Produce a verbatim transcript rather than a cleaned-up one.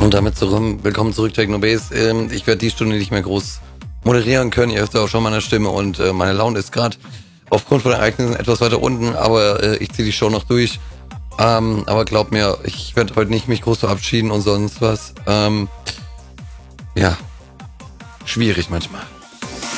Und damit zurück, willkommen zurück, Technobase. Ähm, ich werde die Stunde nicht mehr groß moderieren können. Ihr hört auch schon meine Stimme und äh, meine Laune ist gerade aufgrund von Ereignissen etwas weiter unten, aber äh, ich ziehe die Show noch durch. Ähm, aber glaub mir, ich werde heute nicht mich groß verabschieden und sonst was. Ähm, ja, schwierig manchmal.